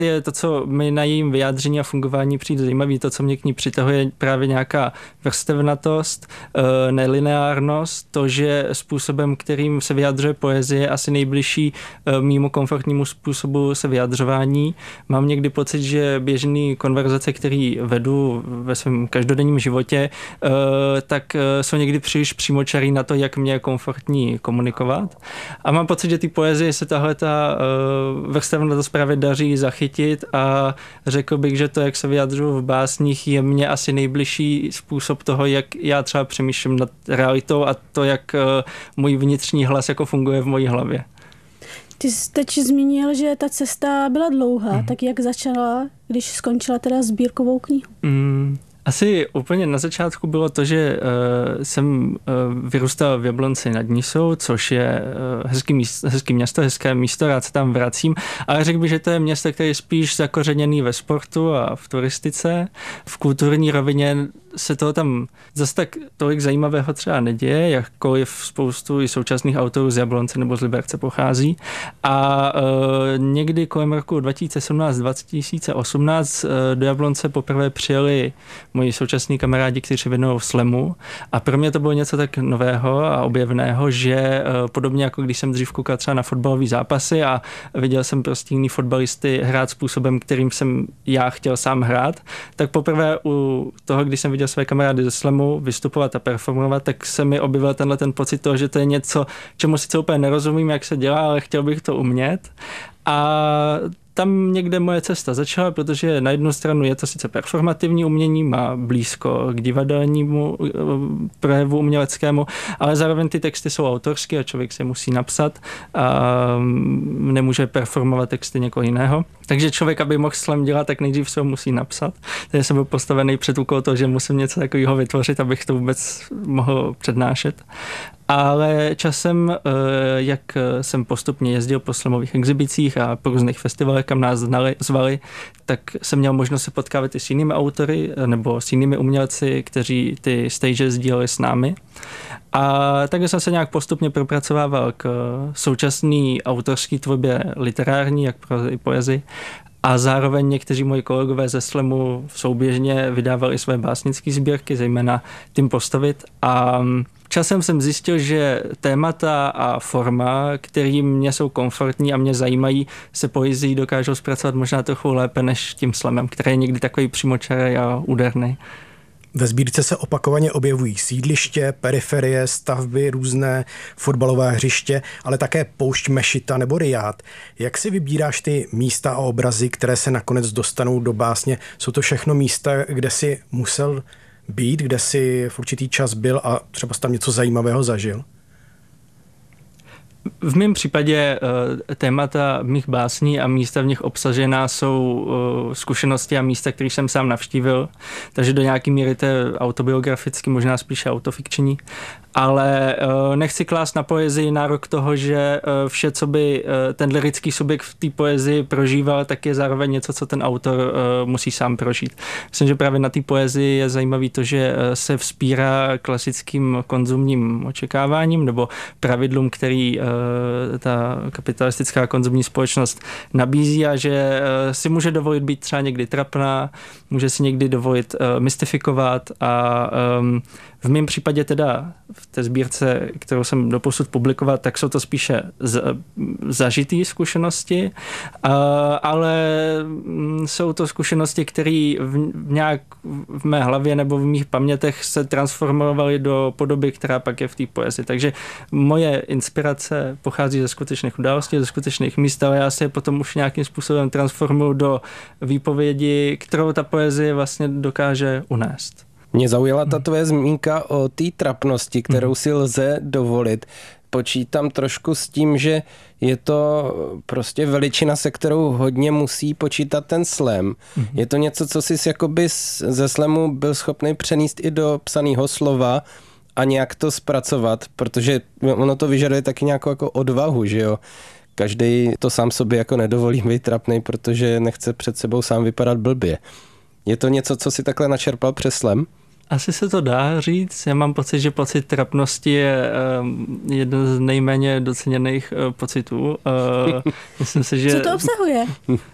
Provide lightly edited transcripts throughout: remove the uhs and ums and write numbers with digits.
je to, co mi na jejím vyjádření a fungování přijde zajímavý, to, co mě k ní přitahuje, právě nějaká vrstevnatost, nelineárnost, to, že způsobem, kterým se vyjadřuje poezie, je asi nejbližší mýmu komfortnímu způsobu se vyjadřování. Mám někdy pocit, že běžný konverzace, který vedu ve svém každodenním životě, tak jsou někdy příliš přímočarý na to, jak mě je komfortní komunikovat. A mám pocit, že ty poezie se tahle ta vrstevnatost právě daří zachytit a řekl bych, že to, jak se vyjadřuju v básních, je mně asi nejbližší způsob toho, jak já třeba přemýšlím nad realitou a to, jak můj vnitřní hlas jako funguje v mojí hlavě. Ty jsi teď zmínil, že ta cesta byla dlouhá, tak jak začala, když skončila teda sbírkovou knihu? Asi úplně na začátku bylo to, že jsem vyrůstal v Jablonci nad Nisou, což je hezký město, hezké místo, rád se tam vracím, ale řekl bych, že to je město, které je spíš zakořeněný ve sportu a v turistice. V kulturní rovině se toho tam zase tak tolik zajímavého třeba neděje, jakkoliv spoustu i současných autorů z Jablonce nebo z Liberce pochází. A někdy kolem roku 2017-2018 do Jablonce poprvé přijeli moji současní kamarádi, kteří věnují slemu. A pro mě to bylo něco tak nového a objevného, že podobně jako když jsem dřív koukal třeba na fotbalové zápasy a viděl jsem prostě jiný fotbalisty hrát způsobem, kterým jsem já chtěl sám hrát, tak poprvé u toho, když jsem viděl své kamarády ze slemu vystupovat a performovat, tak se mi objevil ten pocit toho, že to je něco, čemu sice úplně nerozumím, jak se dělá, ale chtěl bych to umět. A tam někde moje cesta začala, protože na jednu stranu je to sice performativní umění, má blízko k divadelnímu projevu uměleckému, ale zároveň ty texty jsou autorské a člověk se musí napsat a nemůže performovat texty někoho jiného. Takže člověk, aby mohl slam dělat, tak nejdřív se ho musí napsat. Takže jsem byl postavený před úkol toho, že musím něco takového vytvořit, abych to vůbec mohl přednášet. Ale časem, jak jsem postupně jezdil po slamových exhibicích a po různých festivalech, kam nás zvali, tak jsem měl možnost se potkávat i s jinými autory nebo s jinými umělci, kteří ty stage sdíleli s námi. A takže jsem se nějak postupně propracovával k současné autorské tvorbě literární, jak pro i poezii. A zároveň někteří moji kolegové ze slamu souběžně vydávali své básnické sbírky, zejména Tím postavit. A časem jsem zjistil, že témata a forma, které mě jsou komfortní a mě zajímají, se poezií dokážou zpracovat možná trochu lépe než tím slamem, který je někdy takový přímočarý a úderný. Ve sbírce se opakovaně objevují sídliště, periferie, stavby, různé fotbalové hřiště, ale také poušť Mešita nebo Rijád. Jak si vybíráš ty místa a obrazy, které se nakonec dostanou do básně? Jsou to všechno místa, kde si musel být, kde si v určitý čas byl a třeba tam něco zajímavého zažil? V mém případě témata mých básní a místa v nich obsažená jsou zkušenosti a místa, které jsem sám navštívil, takže do nějaké míry to je autobiograficky, možná spíše autofikční, ale nechci klást na poezii nárok toho, že vše, co by ten lyrický subjekt v té poezii prožíval, tak je zároveň něco, co ten autor musí sám prožít. Myslím, že právě na té poezii je zajímavý to, že se vzpírá klasickým konzumním očekáváním nebo pravidlům, který ta kapitalistická konzumní společnost nabízí a že si může dovolit být třeba někdy trapná, může si někdy dovolit mystifikovat a v mém případě teda v té sbírce, kterou jsem doposud publikoval, tak jsou to spíše zažitý zkušenosti, ale jsou to zkušenosti, které nějak v mé hlavě nebo v mých pamětech se transformovaly do podoby, která pak je v té poezii. Takže moje inspirace pochází ze skutečných událostí, ze skutečných míst, ale já se je potom už nějakým způsobem transformuju do výpovědi, kterou ta poezie vlastně dokáže unést. Mě zaujala ta tvoje zmínka o té trapnosti, kterou si lze dovolit. Počítám trošku s tím, že je to prostě veličina, se kterou hodně musí počítat ten slam. Je to něco, co jsi jakoby ze slamu byl schopný přenést i do psaného slova a nějak to zpracovat, protože ono to vyžaduje taky nějakou jako odvahu, že jo. Každý to sám sobě jako nedovolí být trapnej, protože nechce před sebou sám vypadat blbě. Je to něco, co si takhle načerpal přes slam? Asi se to dá říct. Já mám pocit, že pocit trapnosti je jeden z nejméně doceněných pocitů. Myslím si, že... Co to obsahuje?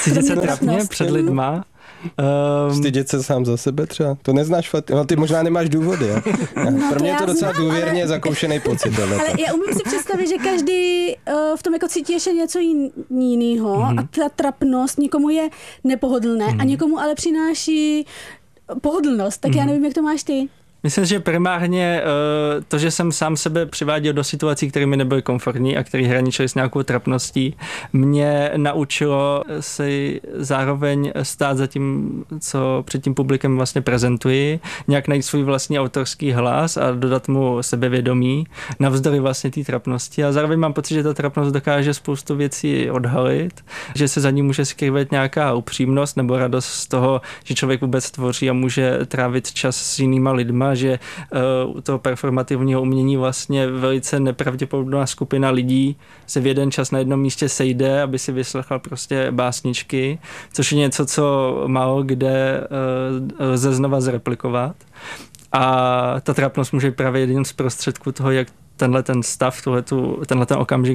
Cítit se trapně před lidma. Stydět se sám za sebe třeba? To neznáš, Faty? No ty možná nemáš důvody, jo? Pro mě je to docela důvěrně zakoušený pocit. Ale já umím si představit, že každý v tom jako cítí ještě něco jiného a ta trapnost někomu je nepohodlné a někomu ale přináší pohodlnost. Tak já nevím, jak to máš ty. Myslím, že primárně to, že jsem sám sebe přiváděl do situací, které mi nebyly komfortní a které hraničily s nějakou trapností, mě naučilo si zároveň stát za tím, co před tím publikem vlastně prezentuji, nějak najít svůj vlastní autorský hlas a dodat mu sebevědomí navzdory vlastně té trapnosti. A zároveň mám pocit, že ta trapnost dokáže spoustu věcí odhalit, že se za ní může skrývat nějaká upřímnost nebo radost z toho, že člověk vůbec tvoří a může trávit čas s jinýma lidma, že u toho performativního umění vlastně velice nepravděpodobná skupina lidí se v jeden čas na jednom místě sejde, aby si vyslechla prostě básničky, což je něco, co málo kde lze znova zreplikovat. A ta trapnost může být právě jedním z prostředků toho, jak tenhle ten stav, tenhle ten okamžik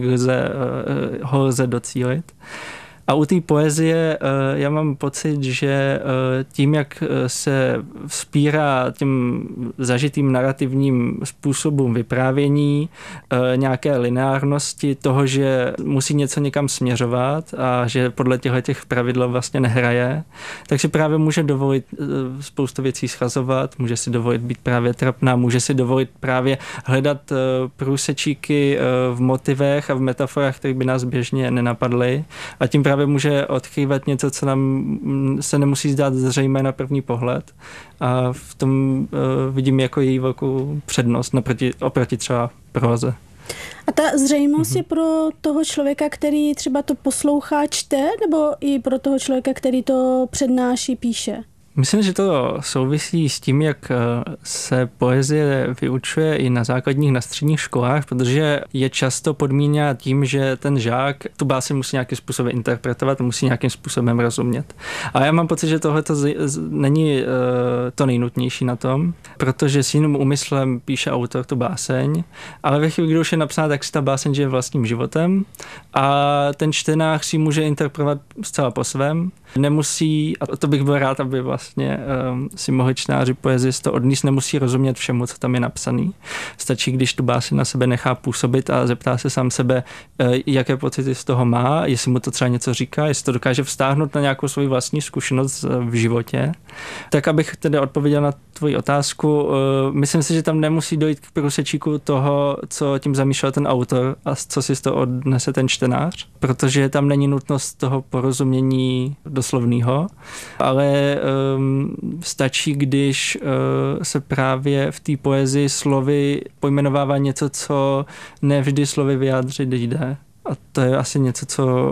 ho lze docílit. A u té poezie já mám pocit, že tím, jak se vzpírá tím zažitým narrativním způsobům vyprávění, nějaké lineárnosti toho, že musí něco někam směřovat a že podle těch pravidel vlastně nehraje, tak si právě může dovolit spoustu věcí schazovat, může si dovolit být právě trapná, může si dovolit právě hledat průsečíky v motivech a v metaforách, které by nás běžně nenapadly, a tím právě může odkrývat něco, co nám se nemusí zdát zřejmé na první pohled. A v tom vidím jako její velkou přednost oproti třeba proze. A ta zřejmost je pro toho člověka, který třeba to poslouchá, čte, nebo i pro toho člověka, který to přednáší, píše? Myslím, že to souvisí s tím, jak se poezie vyučuje i na základních, na středních školách, protože je často podmíněna tím, že ten žák tu báseň musí nějakým způsobem interpretovat, musí nějakým způsobem rozumět. A já mám pocit, že tohle není to nejnutnější na tom, protože s jiným úmyslem píše autor tu báseň, ale ve chvíli, kdy už je napsána, tak si ta báseň žije vlastním životem a ten čtenář si může interpretovat zcela po svém. Nemusí, a to bych byl rád, aby vlastně si mohli čtenáři poezie z toho odníst, nemusí rozumět všemu, co tam je napsaný. Stačí, když tu báseň na sebe nechá působit a zeptá se sám sebe, jaké pocity z toho má, jestli mu to třeba něco říká, jestli to dokáže vztáhnout na nějakou svou vlastní zkušenost v životě. Tak abych tedy odpověděl na tvoji otázku, myslím si, že tam nemusí dojít k průsečíku toho, co tím zamýšlel ten autor a co si z toho odnese ten čtenář, protože tam není nutnost toho porozumění doslovného, ale stačí, když se právě v té poezii slovy pojmenovává něco, co nevždy slovy vyjádřit jde. A to je asi něco, co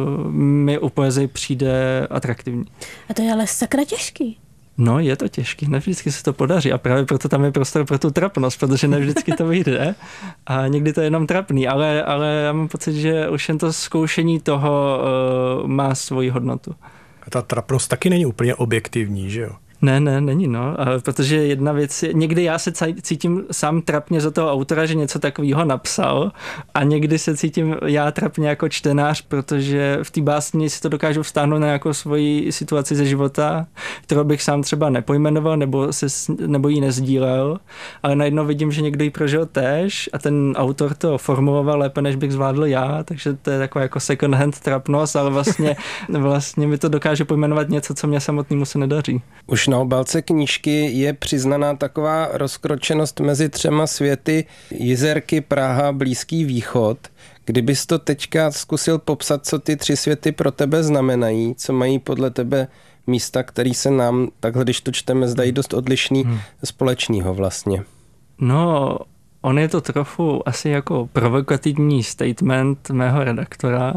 mi u poezie přijde atraktivní. A to je ale sakra těžký. No, je to těžký, ne vždycky se to podaří a právě proto tam je prostor pro tu trapnost, protože ne vždycky to vyjde a někdy to je jenom trapný, ale já mám pocit, že už jen to zkoušení toho má svoji hodnotu. A ta trapnost taky není úplně objektivní, že jo? Ne, není, no, protože jedna věc je, někdy já se cítím sám trapně za toho autora, že něco takového napsal a někdy se cítím já trapně jako čtenář, protože v té básni si to dokážu vztáhnout na nějakou svoji situaci ze života, kterou bych sám třeba nepojmenoval nebo ji nezdílel, ale najednou vidím, že někdo ji prožil též a ten autor to formuloval lépe, než bych zvládl já, takže to je taková jako second hand trapnost, ale vlastně mi to dokáže pojmenovat něco, co mě samotnému se nedaří. Už na obálce knížky je přiznaná taková rozkročenost mezi 3 světy: Jizerky, Praha, Blízký východ. Kdybys to teďka zkusil popsat, co ty 3 světy pro tebe znamenají, co mají podle tebe místa, který se nám, takhle když to čteme, zdají dost odlišný, společného vlastně? No, on je to trochu asi jako provokativní statement mého redaktora,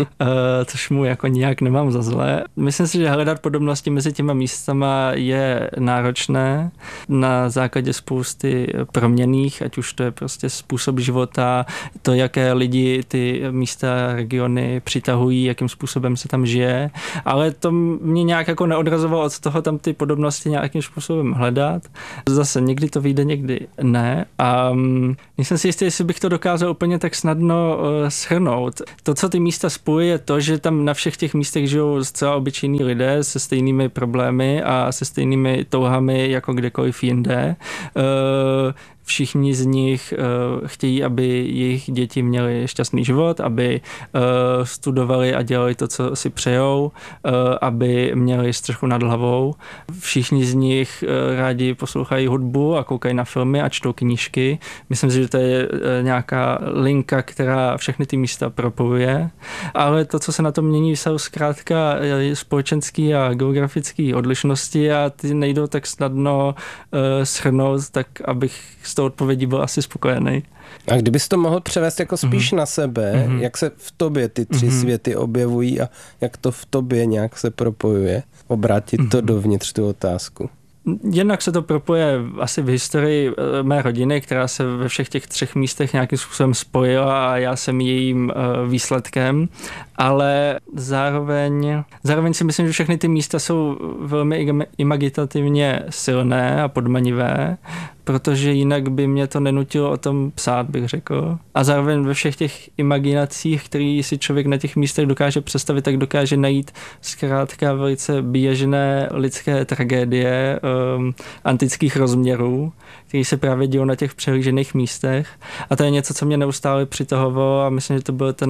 což mu jako nijak nemám za zlé. Myslím si, že hledat podobnosti mezi těma místama je náročné na základě spousty proměnných, ať už to je prostě způsob života, to, jaké lidi ty místa, regiony přitahují, jakým způsobem se tam žije, ale to mě nějak jako neodrazovalo od toho tam ty podobnosti nějakým způsobem hledat. Zase někdy to vyjde, někdy ne. A Nejsem si jistý, jestli bych to dokázal úplně tak snadno shrnout. To, co ty místa spojuje, je to, že tam na všech těch místech žijou zcela obyčejní lidé se stejnými problémy a se stejnými touhami jako kdekoliv jinde. Všichni z nich chtějí, aby jejich děti měly šťastný život, aby studovali a dělali to, co si přejou, aby měli střechu nad hlavou. Všichni z nich rádi poslouchají hudbu a koukají na filmy a čtou knížky. Myslím si, že to je nějaká linka, která všechny ty místa propojuje. Ale to, co se na tom mění, jsou zkrátka společenský a geografický odlišnosti a ty nejdou tak snadno shrnout, tak abych z toho odpovědí byl asi spokojený. A kdybys to mohl převést jako spíš na sebe, jak se v tobě ty tři světy objevují a jak to v tobě nějak se propojuje, obrátit to dovnitř tu otázku. Jednak se to propoje asi v historii mé rodiny, která se ve všech těch 3 místech nějakým způsobem spojila a já jsem jejím výsledkem, ale zároveň si myslím, že všechny ty místa jsou velmi imaginativně silné a podmanivé, protože jinak by mě to nenutilo o tom psát, bych řekl. A zároveň ve všech těch imaginacích, který si člověk na těch místech dokáže představit, tak dokáže najít zkrátka velice běžné lidské tragédie antických rozměrů, které se právě dělou na těch přehlížených místech. A to je něco, co mě neustále přitahovalo a myslím, že to byl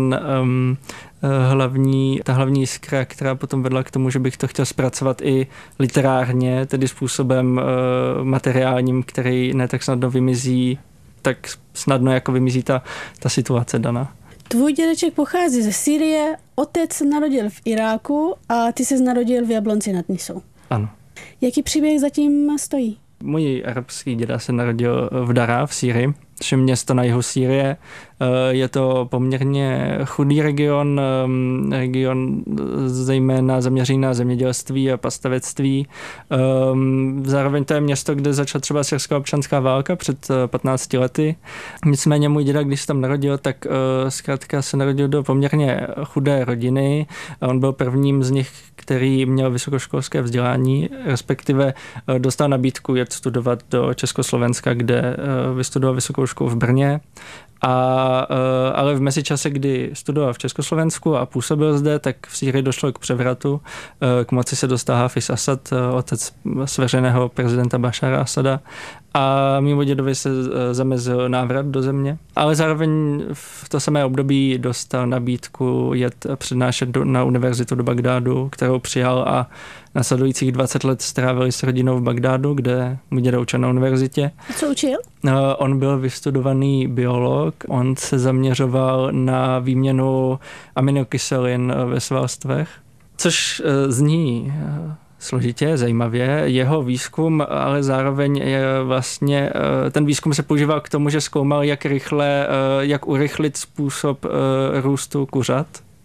ta hlavní jiskra, která potom vedla k tomu, že bych to chtěl zpracovat i literárně, tedy způsobem materiálním, který ne tak snadno vymizí, tak snadno jako vymizí ta situace daná. Tvůj dědeček pochází ze Sýrie, otec se narodil v Iráku a ty se narodil v Jablonci nad Nisou. Ano. Jaký příběh zatím stojí? Můj arabský děda se narodil v Daraa v Sýrii, což je město na jihu Sýrie. Je to poměrně chudý region zejména zaměřený na zemědělství a pastavectví. Zároveň to je město, kde začala třeba syrská občanská válka před 15 lety. Nicméně můj děda, když se tam narodil, tak zkrátka se narodil do poměrně chudé rodiny. On byl prvním z nich, který měl vysokoškolské vzdělání, respektive dostal nabídku jet studovat do Československa, kde vystudoval vysokou školu v Brně. Ale v mezičase, kdy studoval v Československu a působil zde, tak v Sýrii došlo k převratu. K moci se dostal Hafiz Asad, otec svěřeného prezidenta Bašara Asada, a mému dědovi se zamezil návrat do země. Ale zároveň v to samé období dostal nabídku jet přednášet na univerzitu do Bagdádu, kterou přijal a následujících 20 let strávili s rodinou v Bagdádu, kde můj děda učil na univerzitě. A co učil? On byl vystudovaný biolog, on se zaměřoval na výměnu aminokyselin ve svalstvech, což zní složitě, zajímavě. Jeho výzkum, ale zároveň je vlastně, ten výzkum se používal k tomu, že zkoumal, jak urychlit způsob růstu kuřat.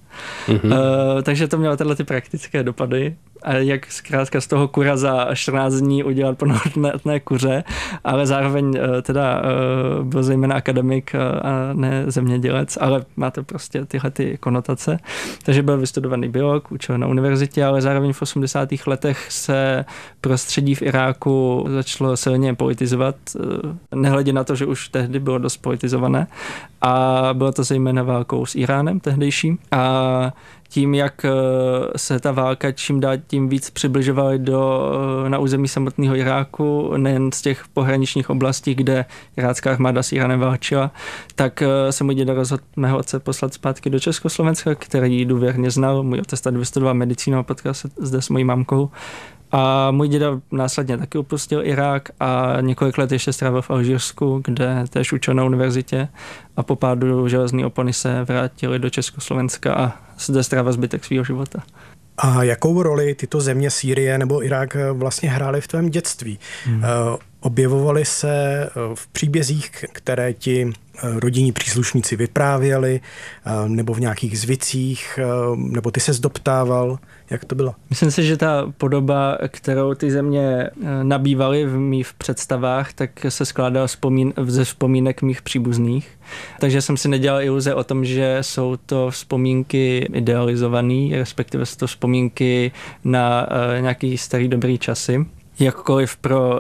Takže to mělo tyhle ty praktické dopady. A jak zkrátka z toho kura za 14 dní udělat plnohodnotné kuře, ale zároveň byl zejména akademik a ne zemědělec, ale má to prostě tyhle ty konotace. Takže byl vystudovaný biolog, učil na univerzitě, ale zároveň v 80. letech se prostředí v Iráku začalo silně politizovat, nehledě na to, že už tehdy bylo dost politizované. A bylo to zejména válkou s Iránem tehdejší. A tím, jak se ta válka čím dál tím víc přibližovala na území samotného Iráku, nejen z těch pohraničních oblastí, kde irácká armáda s Iránem válčila, tak se můj děda rozhodl mého otce poslat zpátky do Československa, který důvěrně znal. Můj otec tady vystudoval medicínu a potkal se zde s mojí mamkou. A můj děda následně taky opustil Irák a několik let ještě strávil v Alžírsku, kde též učil na univerzitě, a po pádu železné opony se vrátili do Československa a zde strávil zbytek svého života. A jakou roli tyto země, Sýrie nebo Irák, vlastně hrály v tvém dětství? Objevovaly se v příbězích, které ti rodinní příslušníci vyprávěli, nebo v nějakých zvicích, nebo ty ses doptával? Jak to bylo? Myslím si, že ta podoba, kterou ty země nabývaly v mých představách, tak se skládala ze vzpomínek mých příbuzných. Takže jsem si nedělal iluze o tom, že jsou to vzpomínky idealizované, respektive jsou to vzpomínky na nějaký starý dobrý časy. jakkoliv pro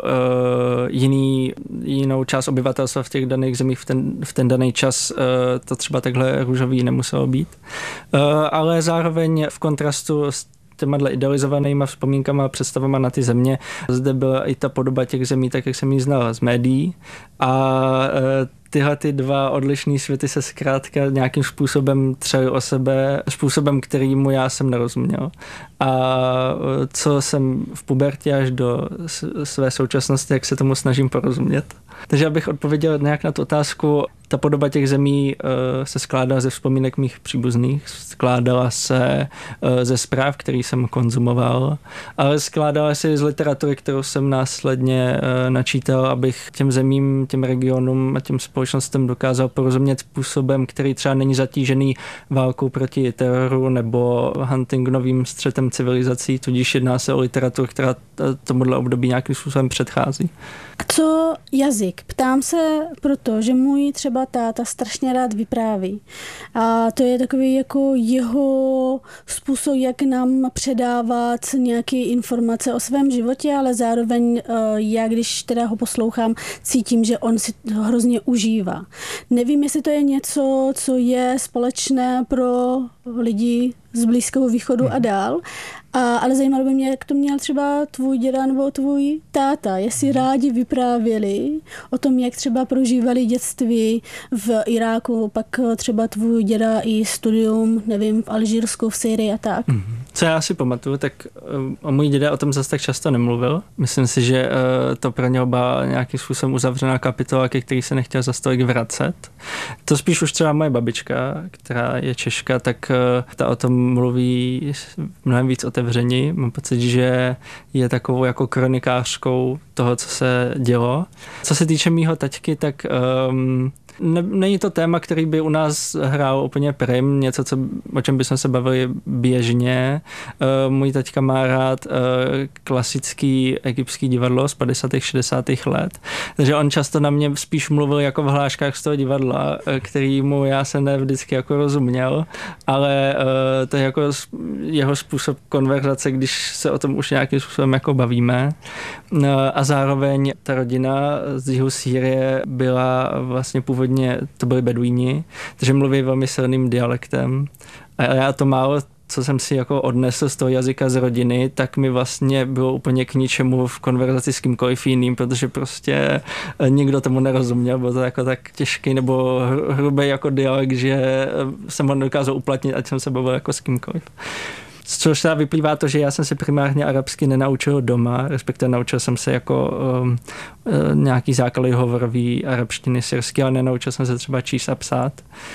jinou část obyvatelstva v těch daných zemích v ten daný čas to třeba takhle růžový nemuselo být. Ale zároveň v kontrastu s těma idealizovanýma vzpomínkama a představama na ty země. Zde byla i ta podoba těch zemí, tak jak jsem ji znal z médií. A tyhle ty dva odlišný světy se zkrátka nějakým způsobem třeli o sebe, způsobem, kterýmu já jsem nerozuměl. A co jsem v pubertě až do své současnosti, jak se tomu snažím porozumět. Takže abych odpověděl nějak na tu otázku, ta podoba těch zemí se skládala ze vzpomínek mých příbuzných, skládala se ze zpráv, který jsem konzumoval, ale skládala se z literatury, kterou jsem následně načítal, abych těm zemím, těm regionům a těm společnostem dokázal porozumět způsobem, který třeba není zatížený válkou proti teroru nebo Huntingtonovým střetem civilizací, tudíž jedná se o literaturu, která tomuhle období nějakým způsobem předchází. A co jazyk? Ptám se proto, že můj třeba táta strašně rád vypráví. A to je takový jako jeho způsob, jak nám předávat nějaké informace o svém životě, ale zároveň já, když teda ho poslouchám, cítím, že on si to hrozně užívá. Nevím, jestli to je něco, co je společné pro lidi z Blízkého východu a dál, ale zajímalo by mě, jak to měl třeba tvůj děda nebo tvůj táta, jestli rádi vyprávěli o tom, jak třeba prožívali dětství v Iráku, pak třeba tvůj děda i studium, nevím, v Alžírsku, v Sýrii a tak. Co já si pamatuju, tak můj děda o tom zase tak často nemluvil. Myslím si, že to pro něho byla nějakým způsobem uzavřená kapitola, ke který se nechtěl zase tolik vracet. To spíš už třeba moje babička, která je Češka, tak ta o tom mluví mnohem víc otevření. Mám pocit, že je takovou jako kronikářkou toho, co se dělo. Co se týče mýho taťky, tak není to téma, který by u nás hrál úplně prim, něco, o čem bychom se bavili běžně. Můj taťka má rád klasický egyptský divadlo z 50. 60. let, takže on často na mě spíš mluvil jako v hláškách z toho divadla, kterýmu já se ne vždycky jako rozuměl, ale to je jako jeho způsob konverzace, když se o tom už nějakým způsobem jako bavíme. A zároveň ta rodina z jihu Sýrie byla vlastně původně, to byli beduíni, takže mluví velmi silným dialektem. A já to málo, co jsem si jako odnesl z toho jazyka z rodiny, tak mi vlastně bylo úplně k ničemu v konverzaci s kýmkoliv jiným, protože prostě nikdo tomu nerozuměl, bylo to jako tak těžký nebo hrubý jako dialekt, že jsem ho nedokázal uplatnit, ať jsem se bavil jako s kýmkoliv. Z čehož teda vyplývá to, že já jsem se primárně arabsky nenaučil doma, respektive naučil jsem se jako nějaký základy hovorový arabštiny syrsky, ale nenaučil jsem se třeba číst a psát.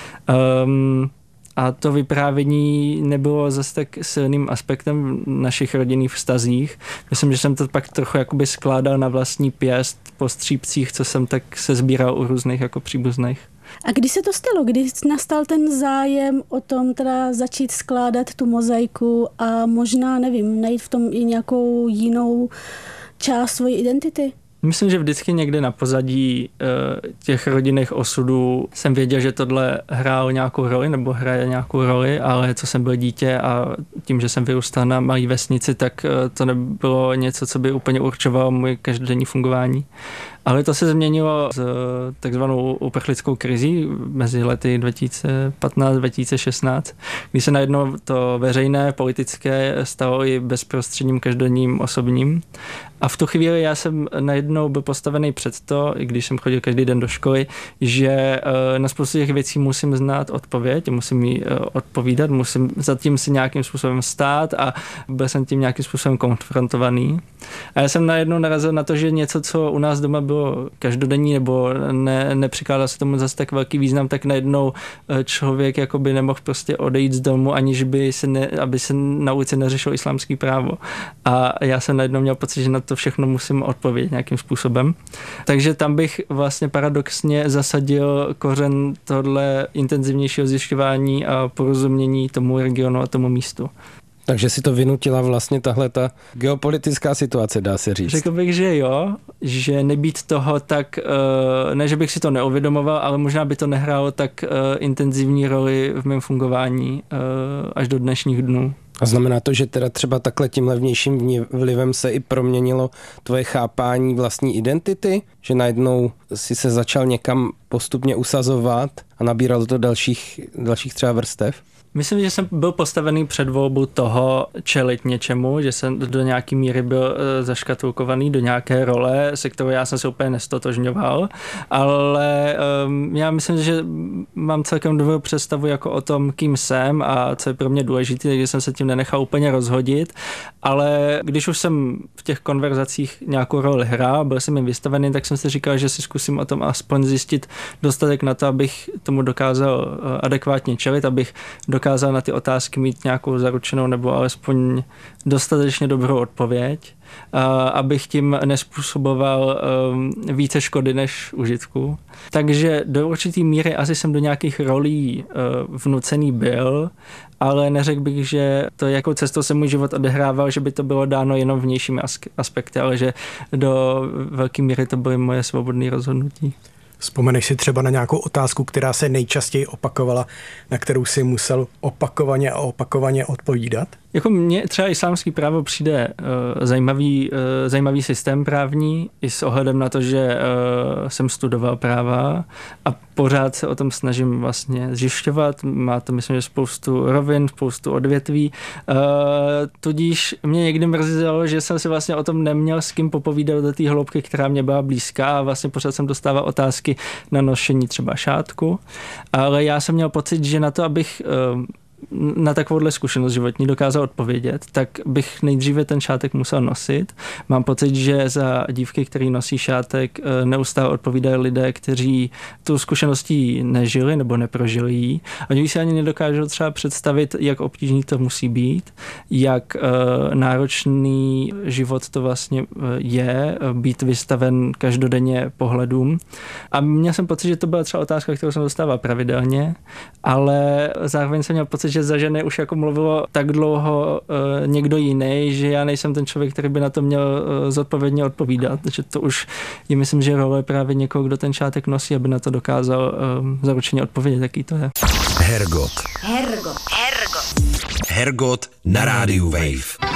A to vyprávění nebylo zase tak silným aspektem v našich rodinných vztazích. Myslím, že jsem to pak trochu jakoby skládal na vlastní pěst po střípcích, co jsem tak se sbíral u různých jako příbuzných. A kdy se to stalo? Kdy nastal ten zájem o tom teda začít skládat tu mozaiku a možná, nevím, najít v tom i nějakou jinou část svojí identity? Myslím, že vždycky někde na pozadí těch rodinných osudů jsem věděl, že tohle hrálo nějakou roli nebo hraje nějakou roli, ale co jsem byl dítě a tím, že jsem vyrůstal na malé vesnici, tak to nebylo něco, co by úplně určovalo můj každodenní fungování. Ale to se změnilo s takzvanou uprchlickou krizí mezi lety 2015-2016, kdy se najednou to veřejné, politické stalo i bezprostředním každodenním osobním. A v tu chvíli já jsem najednou byl postavený před to, i když jsem chodil každý den do školy, že na spoustu těch věcí musím znát odpověď, musím jí odpovídat, musím zatím si nějakým způsobem stát a byl jsem tím nějakým způsobem konfrontovaný. A já jsem najednou narazil na to, že něco, co u nás doma bylo každodenní nebo nepřikládal se tomu zase tak velký význam, tak najednou člověk jakoby nemohl prostě odejít z domu, aniž by aby se na ulici neřešilo islámský právo. A já jsem najednou měl pocit, že na to všechno musím odpovědět nějakým způsobem. Takže tam bych vlastně paradoxně zasadil kořen tohle intenzivnějšího zjišťování a porozumění tomu regionu a tomu místu. Takže si to vynutila vlastně tahle ta geopolitická situace, dá se říct. Řekl bych, že jo, že nebýt toho tak, ne, že bych si to neuvědomoval, ale možná by to nehrálo tak intenzivní roli v mém fungování až do dnešních dnů. A znamená to, že teda třeba takhle tímhle vnějším vlivem se i proměnilo tvoje chápání vlastní identity? Že najednou si se začal někam postupně usazovat a nabíral to dalších třeba vrstev? Myslím, že jsem byl postavený před volbu toho čelit něčemu, že jsem do nějaký míry byl zaškatulkovaný do nějaké role, se kterou já jsem se úplně nestotožňoval, ale já myslím, že mám celkem dobrou představu jako o tom, kým jsem a co je pro mě důležité, takže jsem se tím nenechal úplně rozhodit, ale když už jsem v těch konverzacích nějakou roli hrál, byl jsem jim vystavený, tak jsem si říkal, že si zkusím o tom aspoň zjistit dostatek na to, abych tomu dokázal adekvátně čelit, abych dokázal na ty otázky mít nějakou zaručenou nebo alespoň dostatečně dobrou odpověď, abych tím nespůsoboval více škody než užitku. Takže do určitý míry asi jsem do nějakých rolí vnucený byl, ale neřekl bych, že to, jakou cestou se můj život odehrával, že by to bylo dáno jenom vnějšími aspekty, ale že do velké míry to byly moje svobodné rozhodnutí. Vzpomeneš si třeba na nějakou otázku, která se nejčastěji opakovala, na kterou si musel opakovaně odpovídat? Jako mně třeba islámský právo přijde zajímavý systém právní i s ohledem na to, že jsem studoval práva a pořád se o tom snažím vlastně zjišťovat. Má to, myslím, že spoustu rovin, spoustu odvětví. Tudíž mě někdy mrzelo, že jsem si vlastně o tom neměl s kým popovídat do té hloubky, která mě byla blízká a vlastně pořád jsem dostával otázky na nošení třeba šátku. Ale já jsem měl pocit, že na to, abych na takovouhle zkušenost životní dokázal odpovědět, tak bych nejdříve ten šátek musel nosit. Mám pocit, že za dívky, který nosí šátek, neustále odpovídají lidé, kteří tu zkušeností nežili nebo neprožili ji. Oni si ani nedokážou třeba představit, jak obtížný to musí být, jak náročný život to vlastně je, být vystaven každodenně pohledům. A měl jsem pocit, že to byla třeba otázka, kterou jsem dostával pravidelně, ale zároveň jsem měl pocit, že za ženy už jako mluvilo tak dlouho někdo jiný, že já nejsem ten člověk, který by na to měl zodpovědně odpovídat. Že to už je, myslím, že role právě někoho, kdo ten šátek nosí, aby na to dokázal zaručeně odpovědět, jaký to je. Hergot na rádiu Wave.